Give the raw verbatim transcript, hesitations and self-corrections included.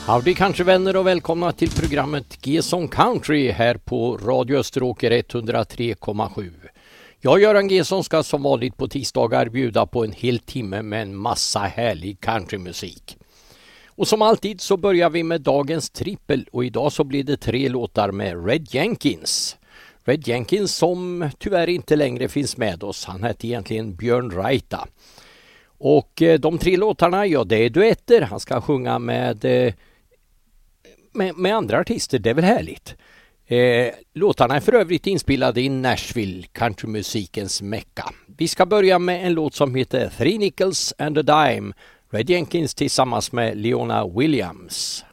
Howdy countryvänner och välkomna till programmet Gesson Country här på Radio Österåker etthundratre komma sju. Jag, Göran Gesson, ska som vanligt på tisdagar bjuda på en hel timme med en massa härlig countrymusik. Och som alltid så börjar vi med dagens trippel och idag så blir det tre låtar med Red Jenkins. Red Jenkins som tyvärr inte längre finns med oss, han hette egentligen Björn Raita. Och de tre låtarna, ja det är duetter, han ska sjunga med, med, med andra artister, det är väl härligt. Eh, låtarna är för övrigt inspelade i Nashville, countrymusikens mecka. Vi ska börja med en låt som heter Three Nickels and a Dime, Red Jenkins tillsammans med Leona Williams.